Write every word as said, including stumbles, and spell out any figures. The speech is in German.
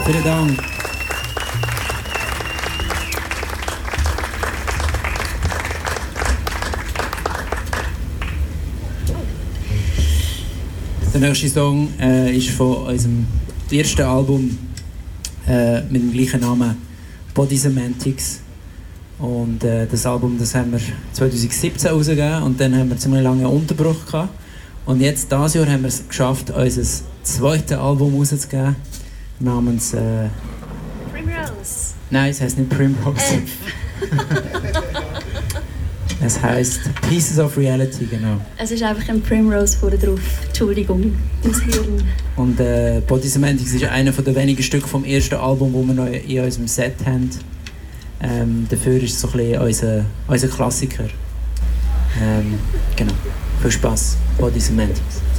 Vielen Dank. Der nächste Song äh, ist von unserem ersten Album äh, mit dem gleichen Namen, Body Semantics. Und äh, das Album, das haben wir zwanzig siebzehn rausgegeben und dann haben wir ziemlich lange einen Unterbruch gehabt. Und jetzt, dieses Jahr, haben wir es geschafft, unser zweites Album rauszugeben, namens... Äh, Primrose. Nein, es heisst nicht Primrose. Es heisst Pieces of Reality, genau. Es ist einfach ein Primrose vorne drauf. Entschuldigung, ins Hirn. Und äh, Body Semantics ist einer der wenigen Stücke vom ersten Album, das wir noch in unserem Set haben. Ähm, dafür ist es so ein bisschen unser, unser Klassiker. Ähm, genau. Viel Spaß. Body Semantics.